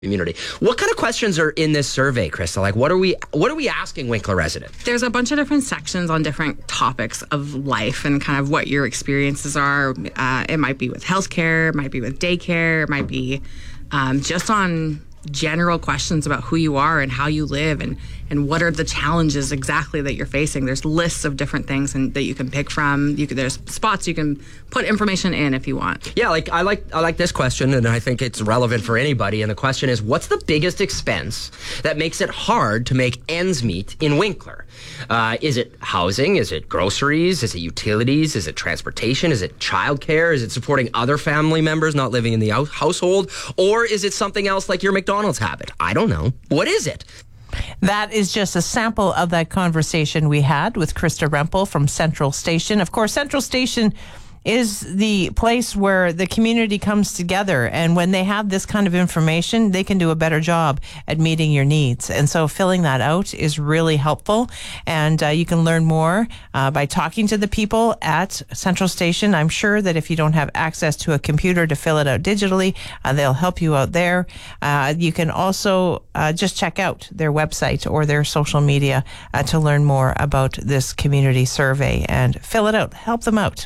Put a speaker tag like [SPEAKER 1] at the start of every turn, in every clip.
[SPEAKER 1] community. What kind of questions are in this survey, Krista? Like, what are we asking Winkler residents?
[SPEAKER 2] There's a bunch of different sections on different topics of life and kind of what your experiences are. It might be with healthcare, it might be with daycare, it might be just on general questions about who you are and how you live and what are the challenges exactly that you're facing. There's lists of different things that you can pick from. There's spots you can put information in if you want.
[SPEAKER 1] Yeah, like I like this question, and I think it's relevant for anybody. And the question is, what's the biggest expense that makes it hard to make ends meet in Winkler? Is it housing? Is it groceries? Is it utilities? Is it transportation? Is it childcare? Is it supporting other family members not living in the household? Or is it something else like your McDonald's habit? I don't know. What is it?
[SPEAKER 3] That is just a sample of that conversation we had with Krista Rempel from Central Station. Of course, Central Station is the place where the community comes together, and when they have this kind of information, they can do a better job at meeting your needs. And so filling that out is really helpful, and you can learn more by talking to the people at Central Station. I'm sure that if you don't have access to a computer to fill it out digitally, they'll help you out there. You can also just check out their website or their social media to learn more about this community survey and fill it out. Help them out.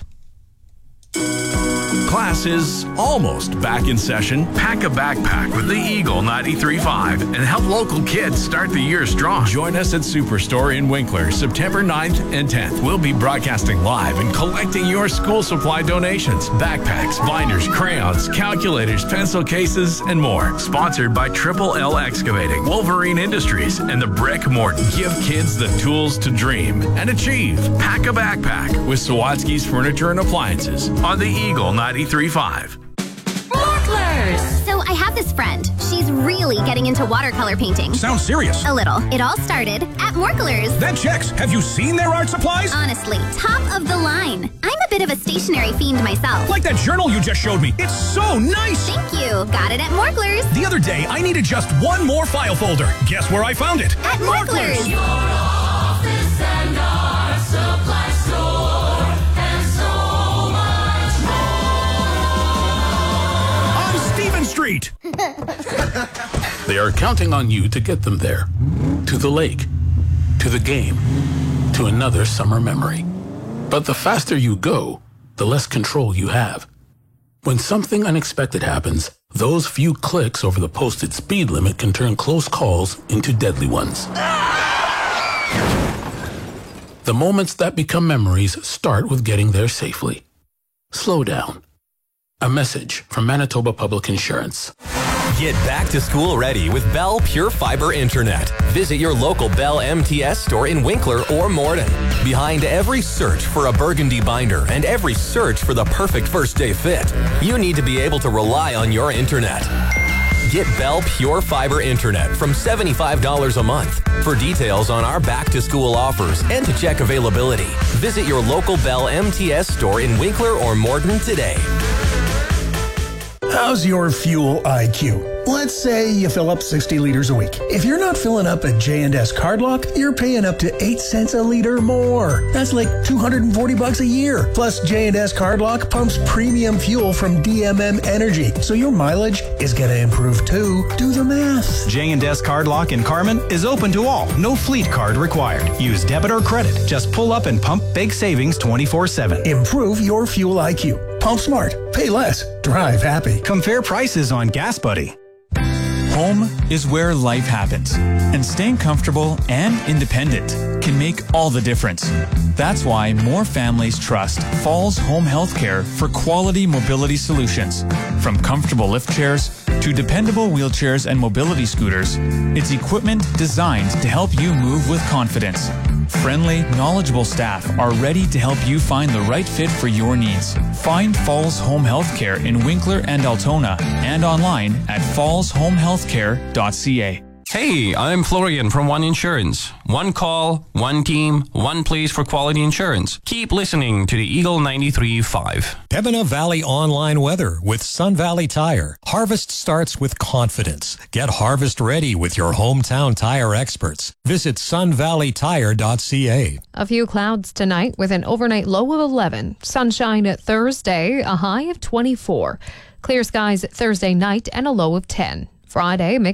[SPEAKER 4] Class is almost back in session. Pack a backpack with the Eagle 93.5 and help local kids start the year strong. Join us at Superstore in Winkler, September 9th and 10th. We'll be broadcasting live and collecting your school supply donations. Backpacks, binders, crayons, calculators, pencil cases, and more. Sponsored by Triple L Excavating, Wolverine Industries, and the Brick Morton. Give kids the tools to dream and achieve. Pack a backpack with Sawatsky's Furniture and Appliances on the Eagle 93.5.
[SPEAKER 5] So I have this friend. She's really getting into watercolor painting.
[SPEAKER 6] Sounds serious.
[SPEAKER 5] A little. It all started at Morklers.
[SPEAKER 6] That checks. Have you seen their art supplies?
[SPEAKER 5] Honestly, top of the line. I'm a bit of a stationery fiend myself.
[SPEAKER 6] Like that journal you just showed me. It's so nice.
[SPEAKER 5] Thank you. Got it at Morklers.
[SPEAKER 6] The other day, I needed just one more file folder. Guess where I found it?
[SPEAKER 5] At Morklers.
[SPEAKER 7] Your office and art supply store and so much more.
[SPEAKER 6] On Stephen Street.
[SPEAKER 4] They are counting on you to get them there. To the lake. To the game. To another summer memory. But the faster you go, the less control you have. When something unexpected happens, those few clicks over the posted speed limit can turn close calls into deadly ones. The moments that become memories start with getting there safely. Slow down. A message from Manitoba Public Insurance.
[SPEAKER 8] Get back to school ready with Bell Pure Fiber Internet. Visit your local Bell MTS store in Winkler or Morden. Behind every search for a burgundy binder and every search for the perfect first day fit, you need to be able to rely on your internet. Get Bell Pure Fiber Internet from $75 a month. For details on our back-to-school offers and to check availability, visit your local Bell MTS store in Winkler or Morden today.
[SPEAKER 9] How's your fuel IQ? Let's say you fill up 60 liters a week. If you're not filling up at J&S Cardlock, you're paying up to 8 cents a liter more. That's like $240 a year. Plus, J&S Cardlock pumps premium fuel from DMM Energy, so your mileage is going to improve too. Do the math.
[SPEAKER 10] J&S Cardlock in Carman is open to all. No fleet card required. Use debit or credit. Just pull up and pump big savings 24/7.
[SPEAKER 9] Improve your fuel IQ. Pump smart. Pay less. Drive happy.
[SPEAKER 10] Compare prices on Gas Buddy. Home is where life happens, and staying comfortable and independent can make all the difference. That's why more families trust Falls Home Healthcare for quality mobility solutions. From comfortable lift chairs to dependable wheelchairs and mobility scooters, it's equipment designed to help you move with confidence. Friendly, knowledgeable staff are ready to help you find the right fit for your needs. Find Falls Home Healthcare in Winkler and Altona and online at fallshomehealthcare.ca.
[SPEAKER 11] Hey, I'm Florian from One Insurance. One call, one team, one place for quality insurance. Keep listening to the Eagle 93.5.
[SPEAKER 12] Pembina Valley online weather with Sun Valley Tire. Harvest starts with confidence. Get harvest ready with your hometown tire experts. Visit sunvalleytire.ca.
[SPEAKER 13] A few clouds tonight with an overnight low of 11. Sunshine at Thursday, a high of 24. Clear skies Thursday night and a low of 10. Friday,